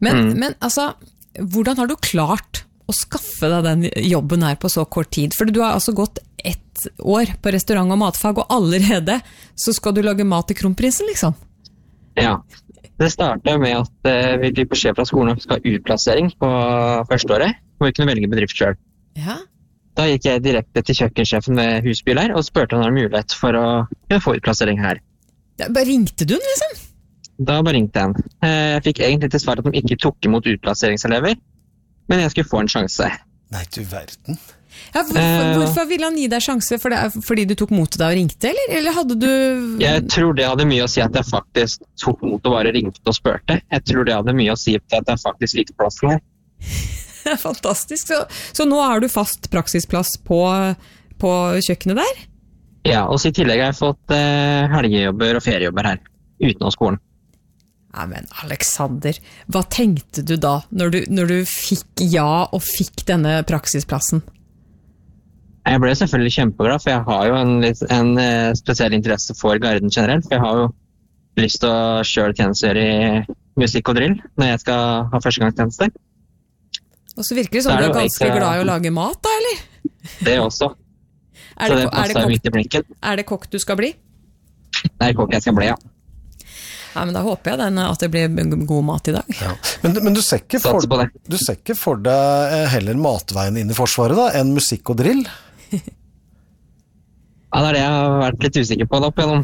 Men altså, hvordan har du klart å skaffe deg den jobben her på så kort tid? For du har altså gått 1 år på restaurant- og matfag, og allerede så skal du lage mat til kronprinsen, liksom? Ja, det startet med at vi fikk beskjed fra skolen at vi skal ha utplassering på første året, hvor vi kunne velge bedrift selv. Ja. Da gikk jeg direkte til kjøkkensjefen ved Husby der, og spurte om han hadde mulighet for å kunne få utplassering her. Bare ringte du den, liksom? Da bare ringte han. Jeg fikk egentlig til svar at de ikke tok imot utplasseringselever, men jeg skulle få en sjanse. Nei, du verden. Ja, hvorfor ville han gi deg sjanse? Fordi du tok mot til deg og ringte, eller hadde du... Jeg tror det hadde mye å si at jeg faktisk tok mot og bare ringte og spørte. Jeg tror det hadde mye å si til at jeg faktisk fikk plassen her. Fantastisk. Så nå har du fast praksisplass på kjøkkenet der? Ja, og så i tillegg har jeg fått helgejobber og feriejobber her, utenom skolen. Ja, men Alexander, hva tenkte du da når du fikk ja og fikk denne praksisplassen? Jeg ble selvfølgelig kjempeglad, for jeg har jo en spesiell interesse for garden generelt, for jeg har jo lyst til å kjøre tjenester i musikk og drill når jeg skal ha førstegangstjeneste. Og så virker det som du er ganske glad i å lage mat, da, eller? Det også. Så det passer midt i blinken. Er det kokk du skal bli? Det er kokk jeg skal bli, ja. Ja, men da håper jeg at det blir god mat i dag. Ja. Men du ser ikke for deg heller matveien inn i Forsvaret da, enn musikk og drill? Ja, det er det jeg har vært litt usikker på da opp igjennom.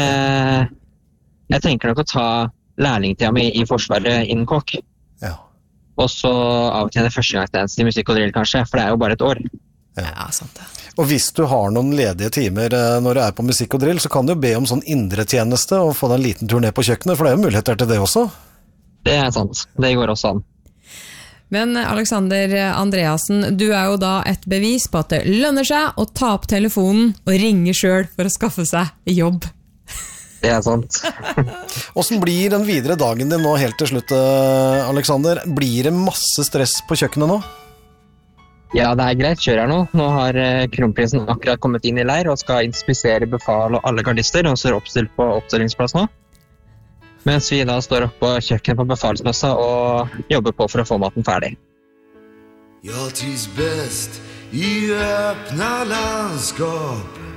Jeg tenker nok å ta lærlingtida mi i Forsvaret innen kokk. Ja. Og så avtjene førstegangstjeneste i musikk og drill kanskje, for det er jo bare et år. Ja, sant det. Og hvis du har noen ledige timer når du er på musikk og drill, så kan du be om sånn indre tjeneste og få deg en liten tur ned på kjøkkenet, for det er jo muligheter til det også. Det er sant, det går også an. Men Alexander Andreassen, du er jo da et bevis på at det lønner seg å ta opp telefonen og ringe selv for å skaffe seg jobb. Det er sant. Hvordan blir den videre dagen din nå helt til slutt, Alexander? Blir det masse stress på kjøkkenet nå? Ja, det er greit kjør her nå. Nå har kronprinsen akkurat kommet inn i leir og skal inspisere befal og alle gardister, og så er oppstilt på oppstillingsplass nå. Mens vi da står oppe på kjøkkenet på befalsmessa og jobber på for å få maten ferdig. Jag trivs bäst i öppna landskap